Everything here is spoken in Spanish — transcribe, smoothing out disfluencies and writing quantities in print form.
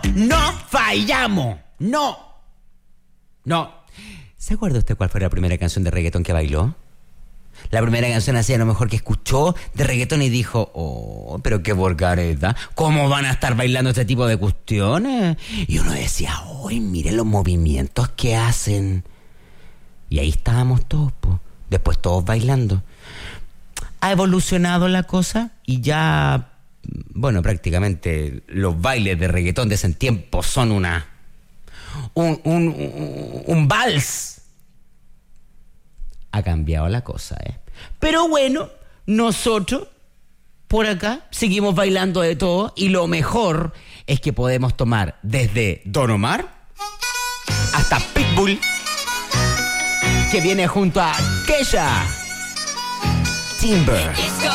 no fallamos. No. ¿Se acuerda usted cuál fue la primera canción de reggaetón que bailó? La primera canción así a lo mejor que escuchó de reggaetón y dijo, oh, pero qué vulgaridad, ¿cómo van a estar bailando este tipo de cuestiones? Y uno decía, uy, miren los movimientos que hacen. Y ahí estábamos todos, po. Después todos bailando. Ha evolucionado la cosa y ya, bueno, prácticamente los bailes de reggaetón de ese tiempo son un vals. Ha cambiado la cosa, ¿eh? Pero bueno, nosotros por acá seguimos bailando de todo y lo mejor es que podemos tomar desde Don Omar hasta Pitbull, que viene junto a Kesha, Timber.